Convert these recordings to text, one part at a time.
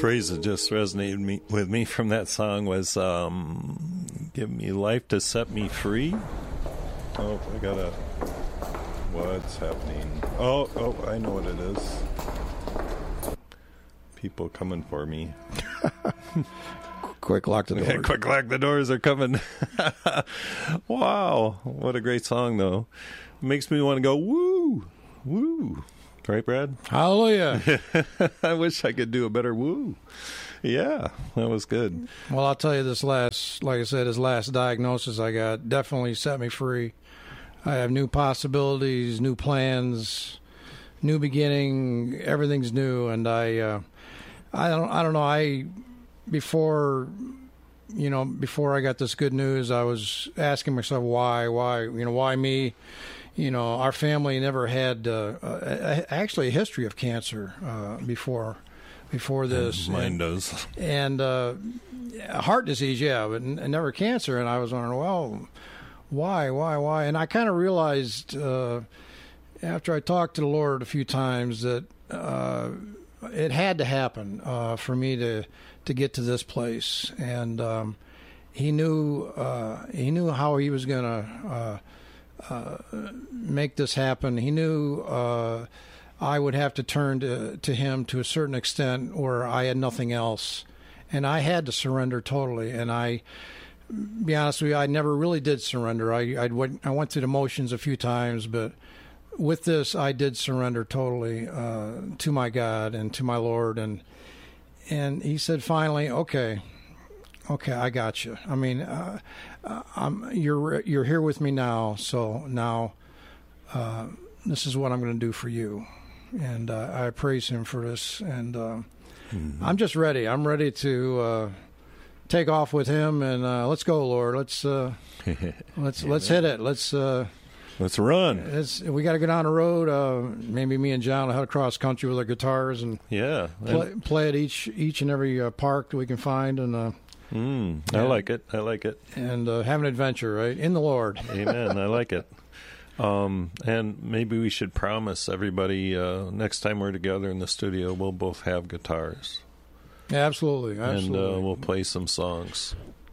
phrase that just resonated with me from that song was "Give me life to set me free." Oh, what's happening? Oh, I know what it is. People coming for me. Quick, lock the doors. Yeah, quick, lock the doors. They're coming. Wow, what a great song, though. It makes me want to go, woo, woo. Right, Brad? Hallelujah. I wish I could do a better woo. Yeah, that was good. Well, I'll tell you, this last diagnosis I got definitely set me free. I have new possibilities, new plans, new beginning. Everything's new, and I don't know. Before I got this good news, I was asking myself why me. Our family never had actually a history of cancer before this. Mine does. And heart disease, yeah, but never cancer. And I was wondering, well, why? And I kind of realized after I talked to the Lord a few times that it had to happen for me to get to this place. And He knew how He was going to make this happen. He knew I would have to turn to Him to a certain extent where I had nothing else, and I had to surrender totally. And be honest with you, I never really did surrender. I went through the motions a few times, but with this, I did surrender totally to my God and to my Lord. And He said, finally, okay, I got you. I mean, you're here with me now, so now this is what I'm going to do for you. And I praise Him for this. And I'm just ready. I'm ready to take off with Him, and let's go, Lord. Let's hit it. Let's run. We got to get on the road. Maybe me and John will head across country with our guitars and play at each and every park that we can find. And I like it. And have an adventure, right? In the Lord. Amen. I like it. And maybe we should promise everybody next time we're together in the studio, we'll both have guitars. Absolutely. And we'll play some songs.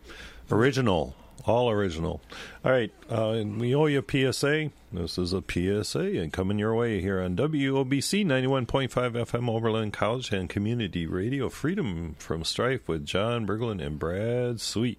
All original. All right. And we owe you a PSA. This is a PSA and coming your way here on WOBC 91.5 FM Oberlin College and Community Radio. Freedom from Strife with John Berglund and Brad Sweet.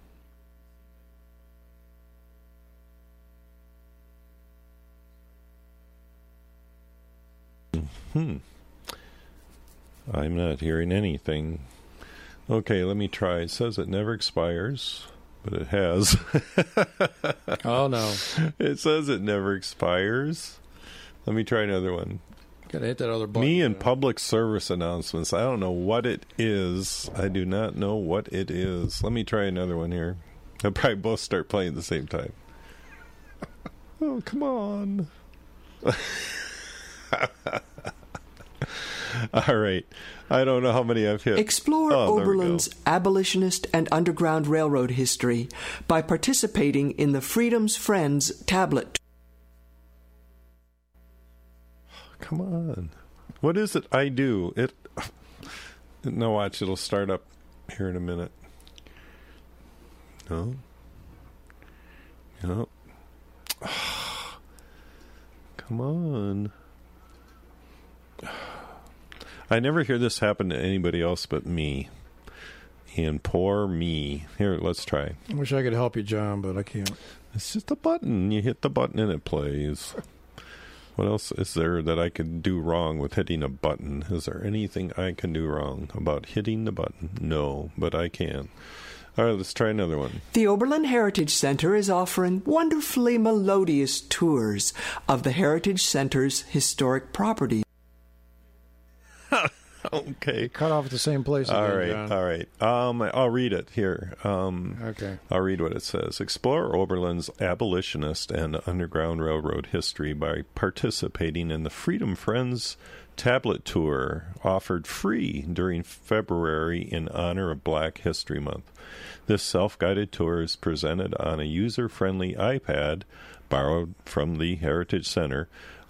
I'm not hearing anything. Okay, let me try. It says it never expires. But it has. Oh, no. It says it never expires. Let me try another one. Gotta hit that other button. Me and public service announcements. I don't know what it is. I do not know what it is. Let me try another one here. They'll probably both start playing at the same time. Oh, come on. All right. I don't know how many I've hit. Explore Oberlin's abolitionist and Underground Railroad history by participating in the Freedom's Friends tablet. Come on. What is it I do? No, watch. It'll start up here in a minute. No. Come on. I never hear this happen to anybody else but me. And poor me. Here, let's try. I wish I could help you, John, but I can't. It's just a button. You hit the button and it plays. What else is there that I could do wrong with hitting a button? Is there anything I can do wrong about hitting the button? No, but I can. All right, let's try another one. The Oberlin Heritage Center is offering wonderfully melodious tours of the Heritage Center's historic properties. Okay. Cut off at the same place again, John. All right. I'll read it here. Okay. I'll read what it says. Explore Oberlin's abolitionist and Underground Railroad history by participating in the Freedom Friends tablet tour offered free during February in honor of Black History Month. This self-guided tour is presented on a user-friendly iPad borrowed from the Heritage Center,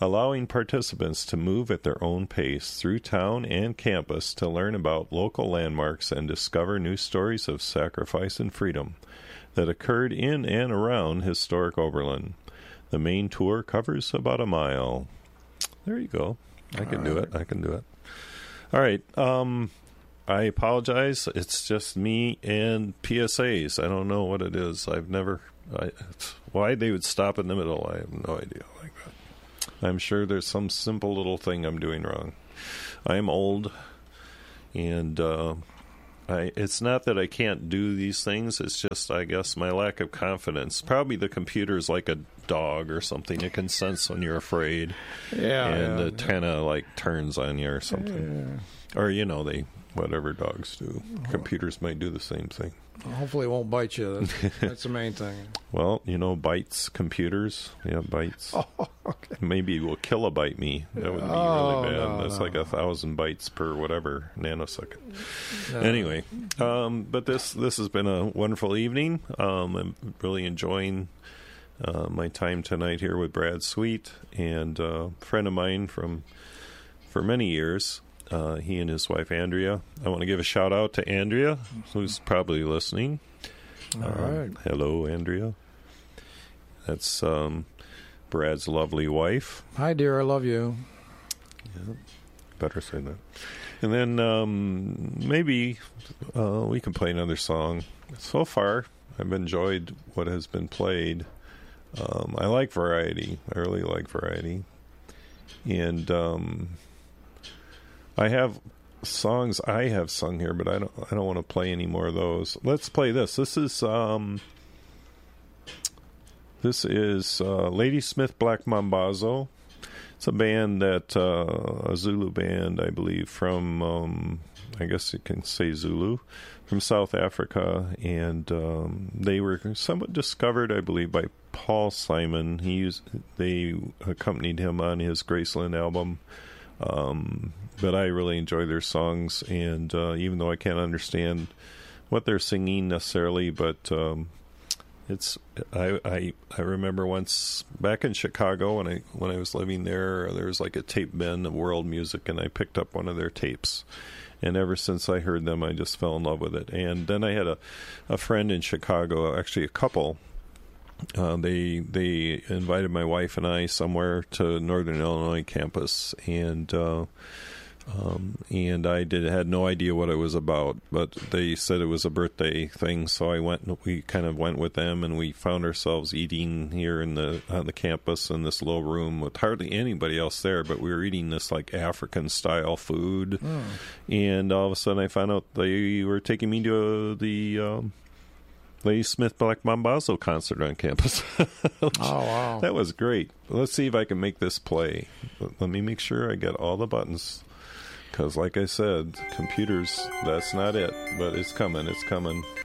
allowing participants to move at their own pace through town and campus to learn about local landmarks and discover new stories of sacrifice and freedom that occurred in and around historic Oberlin. The main tour covers about a mile. There you go. I can do it. All right. I apologize. It's just me and PSAs. I don't know what it is. Why they would stop in the middle, I have no idea. Like that. I'm sure there's some simple little thing I'm doing wrong. I'm old, and it's not that I can't do these things. It's just, I guess, my lack of confidence. Probably the computer's like a dog or something. It can sense when you're afraid. Yeah. And it kind of like turns on you or something. Yeah. Or, whatever dogs do. Computers might do the same thing. Hopefully it won't bite you. That's the main thing. Well, bites, computers. Yeah, bites. Oh, okay. Maybe it will kilobite me. That would be really bad. No, that's like 1,000 bytes per whatever nanosecond. No. Anyway, but this has been a wonderful evening. I'm really enjoying my time tonight here with Brad Sweet, and a friend of mine for many years. He and his wife, Andrea. I want to give a shout out to Andrea, who's probably listening. All right. Hello, Andrea. That's Brad's lovely wife. Hi, dear. I love you. Yeah, better say that. And then maybe we can play another song. So far, I've enjoyed what has been played. I like variety. I really like variety. And I have songs I have sung here, but I don't want to play any more of those. Let's play this. This is Ladysmith Black Mambazo. It's a band a Zulu band, I believe, from I guess you can say Zulu, from South Africa, and they were somewhat discovered, I believe, by Paul Simon. They accompanied him on his Graceland album. But I really enjoy their songs, and even though I can't understand what they're singing necessarily, but I remember once back in Chicago when I was living there was like a tape bin of world music, and I picked up one of their tapes, and ever since I heard them, I just fell in love with it. And then I had a friend in Chicago, actually a couple. They invited my wife and I somewhere to Northern Illinois campus, and I had no idea what it was about, but they said it was a birthday thing, so we kind of went with them, and we found ourselves eating here on the campus in this little room with hardly anybody else there, but we were eating this like African style food, and all of a sudden I found out they were taking me to the Ladysmith Black Mambazo concert on campus. Oh, wow. That was great. Let's see if I can make this play. Let me make sure I get all the buttons. Because, like I said, computers, that's not it. But it's coming.